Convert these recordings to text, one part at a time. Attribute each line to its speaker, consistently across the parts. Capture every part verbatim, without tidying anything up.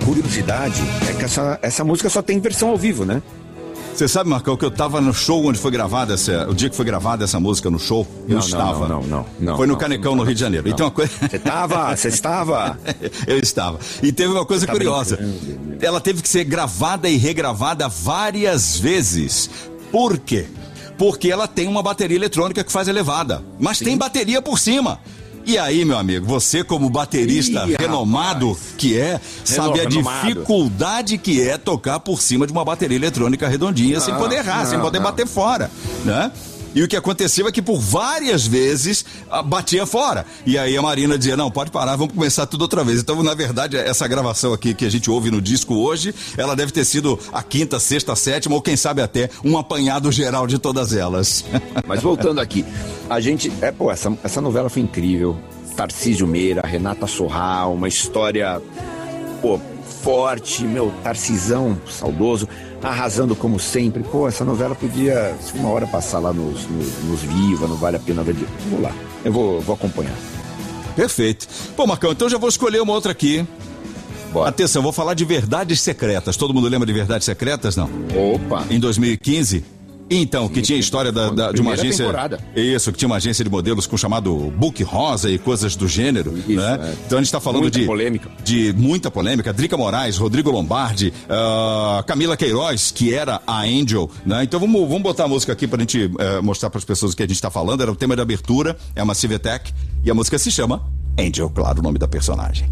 Speaker 1: curiosidade é que essa, essa música só tem versão ao vivo, né?
Speaker 2: Você sabe, Marcão, que eu tava no show onde foi gravada essa, o dia que foi gravada essa música no show, eu
Speaker 1: não,
Speaker 2: estava.
Speaker 1: Não, não, não, não.
Speaker 2: Foi no
Speaker 1: não,
Speaker 2: Canecão,
Speaker 1: não,
Speaker 2: no Rio de Janeiro.
Speaker 1: Não.
Speaker 2: Então, uma coisa...
Speaker 1: Você estava, você estava.
Speaker 2: Eu estava. E teve uma coisa
Speaker 1: tá
Speaker 2: curiosa. Ela teve que ser gravada e regravada várias vezes. Por quê? Porque ela tem uma bateria eletrônica que faz elevada, mas Sim. tem bateria por cima. E aí, meu amigo, você como baterista Ih, renomado rapaz. que é, sabe Renoma, a dificuldade que é tocar por cima de uma bateria eletrônica redondinha, não, sem poder errar, não, sem poder não. bater fora, né? E o que aconteceu é que por várias vezes batia fora. E aí a Marina dizia, não, pode parar, vamos começar tudo outra vez. Então, na verdade, essa gravação aqui que a gente ouve no disco hoje, ela deve ter sido a quinta, sexta, sétima, ou quem sabe até um apanhado geral de todas elas.
Speaker 1: Mas voltando aqui, a gente, é, pô, essa, essa novela foi incrível. Tarcísio Meira, Renata Sorral, uma história, pô, forte, meu, Tarcisão, saudoso, arrasando como sempre. Pô, essa novela podia, se uma hora passar lá nos, nos, nos Viva, não vale a pena ver. Vou lá, eu vou, vou acompanhar.
Speaker 2: Perfeito. Pô, Marcão, então já vou escolher uma outra aqui.
Speaker 1: Bora.
Speaker 2: Atenção, vou falar de Verdades Secretas. Todo mundo lembra de Verdades Secretas, não?
Speaker 1: Opa!
Speaker 2: Em dois mil e quinze... Então,
Speaker 1: Sim,
Speaker 2: que tinha a história da, da, de uma agência...
Speaker 1: Temporada.
Speaker 2: Isso, que tinha uma agência de modelos com o chamado Book Rosa e coisas do gênero, Isso, né? É. Então a gente está falando
Speaker 1: muita
Speaker 2: de...
Speaker 1: polêmica.
Speaker 2: De muita polêmica. Drica Moraes, Rodrigo Lombardi, uh, Camila Queiroz, que era a Angel, né? Então vamos, vamos botar a música aqui pra gente uh, mostrar para as pessoas o que a gente está falando. Era o tema de abertura, é uma Massive Attack, e a música se chama Angel, claro, o nome da personagem.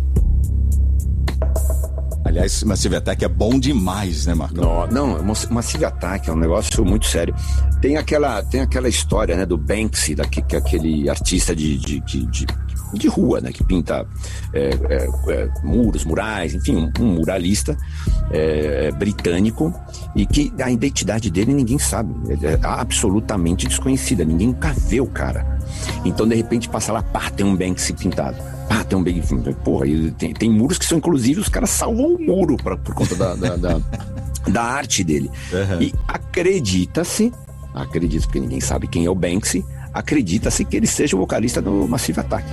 Speaker 2: Aliás, Massive Attack é bom demais, né, Marcão?
Speaker 1: Não, não, Massive Attack é um negócio muito sério. Tem aquela, tem aquela história, né, do Banksy, daqui, que é aquele artista de, de, de, de, de rua, né, que pinta é, é, é, muros, murais, enfim, um, um muralista é, britânico, e que a identidade dele ninguém sabe, ele é absolutamente desconhecida, ninguém nunca vê o cara. Então, de repente, passa lá, pá, tem um Banksy pintado. Ah, tem um bem. Porra, tem, tem muros que são, inclusive, os caras salvam o muro pra, por conta da, da, da, da arte dele. Uhum. E acredita-se, acredita porque ninguém sabe quem é o Banksy, acredita-se que ele seja o vocalista do Massive Attack.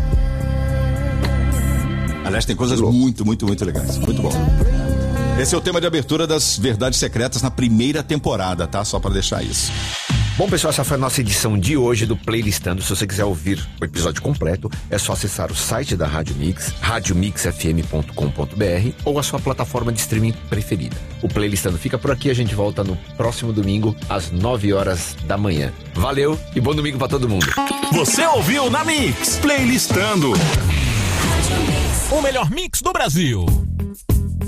Speaker 2: Aliás, tem coisas muito, muito, muito legais. Muito bom. Esse é o tema de abertura das Verdades Secretas na primeira temporada, tá? Só pra deixar isso.
Speaker 1: Bom, pessoal, essa foi a nossa edição de hoje do Playlistando. Se você quiser ouvir o episódio completo, é só acessar o site da Rádio Mix, rádio mix f m ponto com ponto b r, ou a sua plataforma de streaming preferida. O Playlistando fica por aqui, a gente volta no próximo domingo, às nove horas da manhã. Valeu e bom domingo pra todo mundo.
Speaker 3: Você ouviu na Mix, Playlistando. O melhor mix do Brasil.